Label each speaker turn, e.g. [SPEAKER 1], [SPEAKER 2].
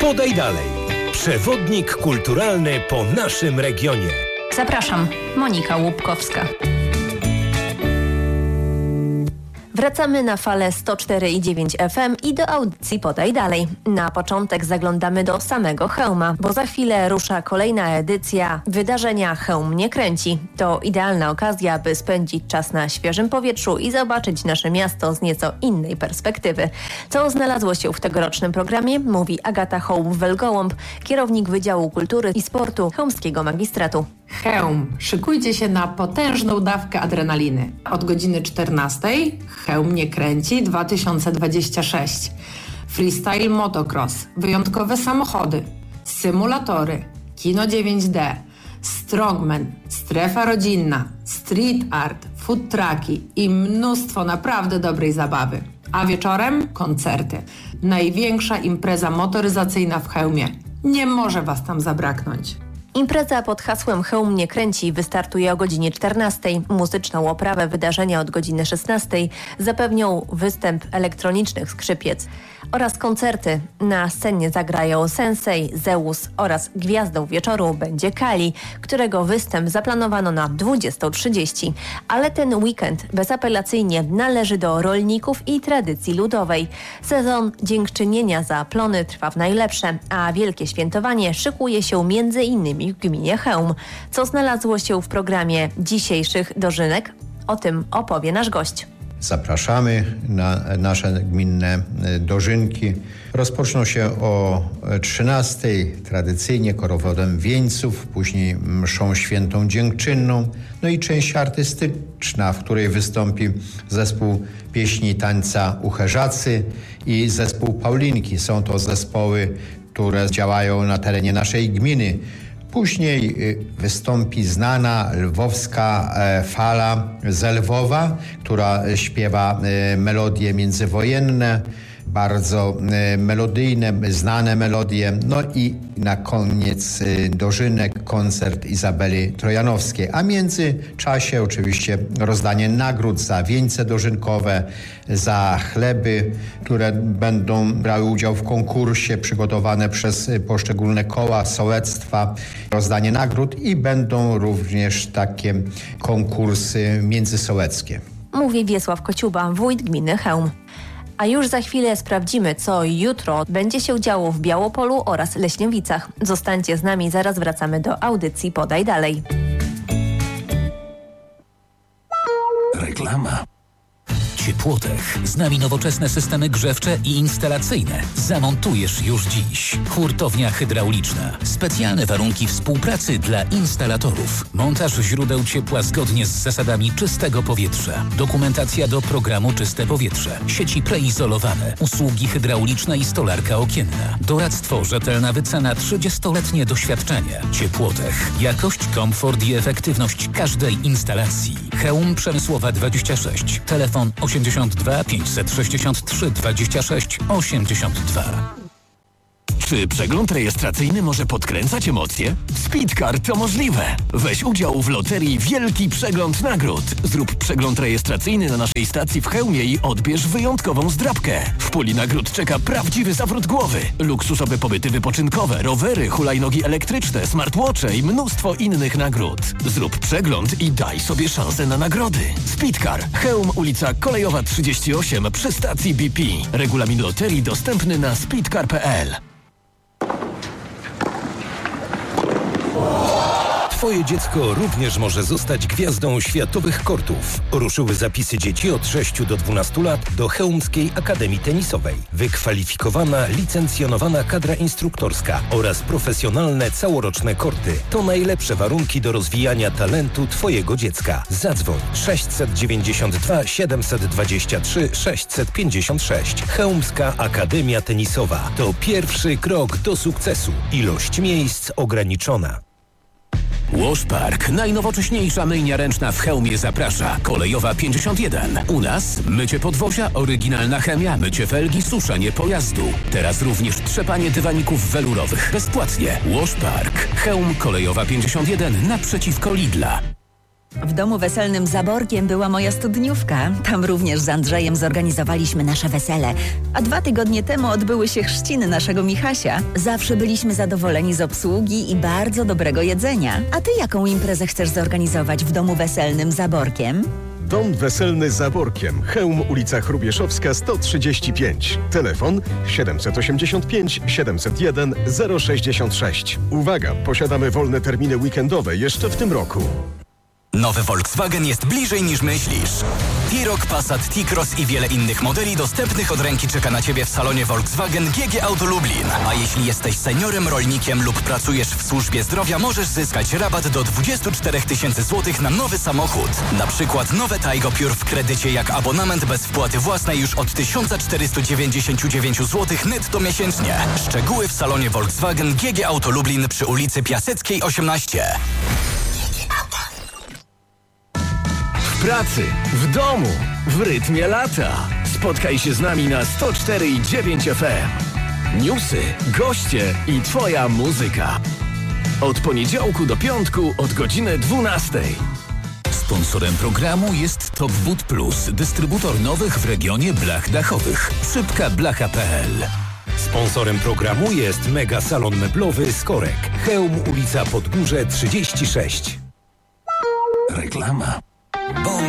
[SPEAKER 1] Podaj dalej. Przewodnik kulturalny po naszym regionie.
[SPEAKER 2] Zapraszam, Monika Łupkowska. Wracamy na falę 104,9 FM i do audycji Podaj Dalej. Na początek zaglądamy do samego Chełma, bo za chwilę rusza kolejna edycja wydarzenia Chełm nie kręci. To idealna okazja, by spędzić czas na świeżym powietrzu i zobaczyć nasze miasto z nieco innej perspektywy. Co znalazło się w tegorocznym programie, mówi Agata Hołb-Welgołąb, kierownik Wydziału Kultury i Sportu Chełmskiego Magistratu.
[SPEAKER 3] Chełm. Szykujcie się na potężną dawkę adrenaliny. Od godziny 14 Chełm nie kręci 2026. Freestyle motocross, wyjątkowe samochody, symulatory, kino 9D, strongman, strefa rodzinna, street art, food trucki i mnóstwo naprawdę dobrej zabawy. A wieczorem koncerty. Największa impreza motoryzacyjna w Chełmie. Nie może was tam zabraknąć.
[SPEAKER 2] Impreza pod hasłem Chełm nie kręci wystartuje o godzinie 14. Muzyczną oprawę wydarzenia od godziny 16 zapewnią występ elektronicznych skrzypiec oraz koncerty. Na scenie zagrają Sensei, Zeus oraz gwiazdą wieczoru będzie Kali, którego występ zaplanowano na 20:30. Ale ten weekend bezapelacyjnie należy do rolników i tradycji ludowej. Sezon dziękczynienia za plony trwa w najlepsze, a wielkie świętowanie szykuje się m.in. w gminie Chełm. Co znalazło się w programie dzisiejszych dożynek? O tym opowie nasz gość.
[SPEAKER 4] Zapraszamy na nasze gminne dożynki. Rozpoczną się o 13:00, tradycyjnie korowodem wieńców, później mszą świętą dziękczynną, no i część artystyczna, w której wystąpi zespół pieśni i tańca Ucherzacy i zespół Paulinki. Są to zespoły, które działają na terenie naszej gminy. Później wystąpi znana lwowska fala z Lwowa, która śpiewa melodie międzywojenne, bardzo melodyjne, znane melodie. No i na koniec dożynek, koncert Izabeli Trojanowskiej. A w międzyczasie oczywiście rozdanie nagród za wieńce dożynkowe, za chleby, które będą brały udział w konkursie przygotowane przez poszczególne koła sołectwa, rozdanie nagród i będą również takie konkursy międzysołeckie.
[SPEAKER 2] Mówi Wiesław Kociuba, wójt gminy Chełm. A już za chwilę sprawdzimy, co jutro będzie się działo w Białopolu oraz Leśniowicach. Zostańcie z nami, zaraz wracamy do audycji Podaj Dalej.
[SPEAKER 5] Reklama. Ciepłotech. Z nami nowoczesne systemy grzewcze i instalacyjne. Zamontujesz już dziś. Hurtownia hydrauliczna. Specjalne warunki współpracy dla instalatorów. Montaż źródeł ciepła zgodnie z zasadami czystego powietrza. Dokumentacja do programu Czyste Powietrze. Sieci preizolowane. Usługi hydrauliczne i stolarka okienna. Doradztwo, rzetelna wycena, 30-letnie doświadczenie. Ciepłotech. Jakość, komfort i efektywność każdej instalacji. Chełm Przemysłowa 26. Telefon 82 563 26 82.
[SPEAKER 6] Czy przegląd rejestracyjny może podkręcać emocje? Speedcar to możliwe. Weź udział w loterii Wielki Przegląd Nagród. Zrób przegląd rejestracyjny na naszej stacji w Chełmie i odbierz wyjątkową zdrabkę. W puli nagród czeka prawdziwy zawrót głowy. Luksusowe pobyty wypoczynkowe, rowery, hulajnogi elektryczne, smartwatche i mnóstwo innych nagród. Zrób przegląd i daj sobie szansę na nagrody. Speedcar. Chełm, ulica Kolejowa 38 przy stacji BP. Regulamin loterii dostępny na speedcar.pl.
[SPEAKER 1] Twoje dziecko również może zostać gwiazdą światowych kortów. Ruszyły zapisy dzieci od 6 do 12 lat do Chełmskiej Akademii Tenisowej. Wykwalifikowana, licencjonowana kadra instruktorska oraz profesjonalne całoroczne korty to najlepsze warunki do rozwijania talentu Twojego dziecka. Zadzwoń 692 723 656. Chełmska Akademia Tenisowa to pierwszy krok do sukcesu. Ilość miejsc ograniczona.
[SPEAKER 5] Washpark, najnowocześniejsza myjnia ręczna w Chełmie zaprasza. Kolejowa 51. U nas mycie podwozia, oryginalna chemia, mycie felgi, suszenie pojazdu. Teraz również trzepanie dywaników welurowych bezpłatnie. Washpark. Chełm, Kolejowa 51 naprzeciwko Lidla.
[SPEAKER 7] W domu weselnym Zaborkiem była moja studniówka. Tam również z Andrzejem zorganizowaliśmy nasze wesele. A 2 tygodnie temu odbyły się chrzciny naszego Michasia. Zawsze byliśmy zadowoleni z obsługi i bardzo dobrego jedzenia. A ty jaką imprezę chcesz zorganizować w domu weselnym Zaborkiem?
[SPEAKER 8] Dom weselny Zaborkiem. Chełm, ulica Hrubieszowska 135. Telefon 785 701 066. Uwaga, posiadamy wolne terminy weekendowe jeszcze w tym roku.
[SPEAKER 9] Nowy Volkswagen jest bliżej niż myślisz. T-Roc, Passat, T-Cross i wiele innych modeli dostępnych od ręki czeka na Ciebie w salonie Volkswagen GG Auto Lublin. A jeśli jesteś seniorem, rolnikiem lub pracujesz w służbie zdrowia, możesz zyskać rabat do 24 000 złotych na nowy samochód. Na przykład nowe Taigo Pure w kredycie jak abonament bez wpłaty własnej już od 1499 zł netto miesięcznie. Szczegóły w salonie Volkswagen GG Auto Lublin przy ulicy Piaseckiej 18.
[SPEAKER 6] W pracy, w domu, w rytmie lata. Spotkaj się z nami na 104,9 FM. Newsy, goście i Twoja muzyka. Od poniedziałku do piątku od godziny 12.
[SPEAKER 5] Sponsorem programu jest Top Wood Plus, dystrybutor nowych w regionie blach dachowych. Szybkablacha.pl.
[SPEAKER 1] Sponsorem programu jest Mega Salon Meblowy Skorek. Chełm, ulica Podgórze 36.
[SPEAKER 6] Reklama.
[SPEAKER 9] Bo